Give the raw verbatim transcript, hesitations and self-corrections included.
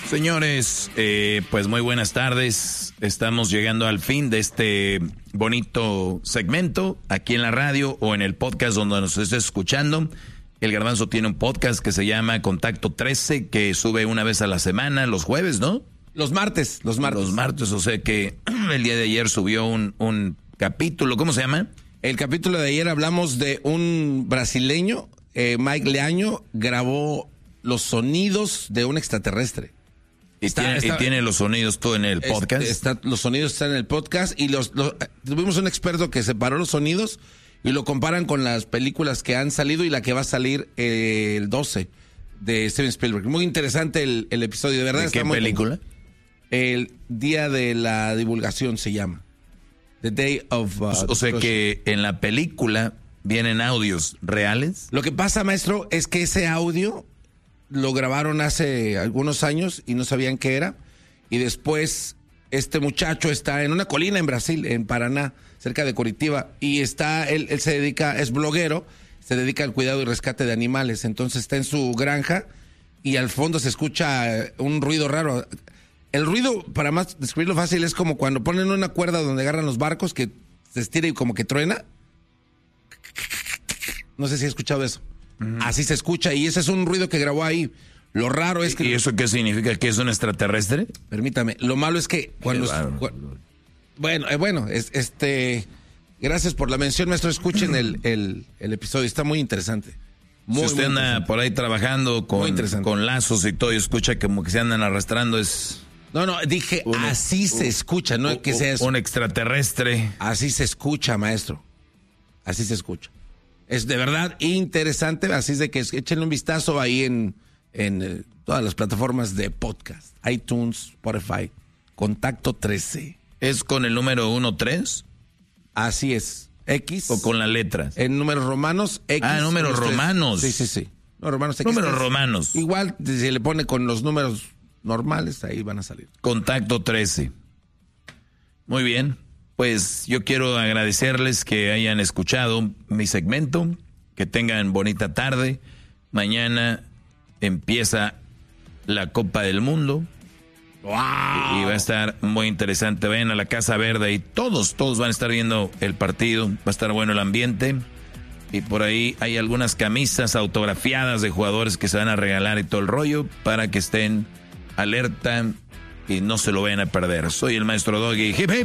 Señores, eh, pues muy buenas tardes. Estamos llegando al fin de este bonito segmento aquí en la radio o en el podcast donde nos estés escuchando. El Garbanzo tiene un podcast que se llama Contacto trece, que sube una vez a la semana, los jueves, ¿no? Los martes, los martes. Los martes, o sea que el día de ayer subió un, un capítulo, ¿cómo se llama? El capítulo de ayer hablamos de un brasileño, eh, Mike Leaño, grabó los sonidos de un extraterrestre. Y, está, tiene, está, y tiene los sonidos todo en el podcast. Está, está, los sonidos están en el podcast y los, los tuvimos un experto que separó los sonidos y lo comparan con las películas que han salido y la que va a salir eh, el doce de Steven Spielberg. Muy interesante el, el episodio, de verdad. ¿De qué está película? Muy, el Día de la Divulgación se llama. The Day of... Uh, o, o sea que en la película vienen audios reales. Lo que pasa, maestro, es que ese audio lo grabaron hace algunos años y no sabían qué era. Y después este muchacho está en una colina en Brasil, en Paraná, cerca de Curitiba. Y está, él, él se dedica, es bloguero, se dedica al cuidado y rescate de animales. Entonces está en su granja y al fondo se escucha un ruido raro. El ruido, para más describirlo fácil, es como cuando ponen una cuerda donde agarran los barcos que se estira y como que truena. No sé si he escuchado eso. Uh-huh. Así se escucha y ese es un ruido que grabó ahí. Lo raro es que... ¿Y eso qué significa? ¿Que es un extraterrestre? Permítame. Lo malo es que cuando... Es, bueno, eh, bueno, es, este... Gracias por la mención, maestro. Escuchen el, el, el episodio. Está muy interesante. Muy, si usted anda por ahí trabajando con, con lazos y todo y escucha como que se andan arrastrando, es... No, no, dije un, así un, se escucha, no un, que sea eso. Un extraterrestre. Así se escucha, maestro. Así se escucha. Es de verdad interesante, así es de que échenle un vistazo ahí en, en eh, todas las plataformas de podcast. iTunes, Spotify, Contacto trece. ¿Es con el número uno tres? Así es. X. ¿O con las letras? En números romanos, X. Ah, números romanos. Sí, sí, sí. No, romanos, X, números X. romanos. Igual, si se le pone con los números normales, ahí van a salir. Contacto trece. Muy bien. Pues yo quiero agradecerles que hayan escuchado mi segmento, que tengan bonita tarde. Mañana empieza la Copa del Mundo. ¡Wow! Y va a estar muy interesante. Vayan a la Casa Verde y todos, todos van a estar viendo el partido. Va a estar bueno el ambiente. Y por ahí hay algunas camisas autografiadas de jugadores que se van a regalar y todo el rollo para que estén alerta y no se lo vayan a perder. Soy el maestro Doggy. Hip hip.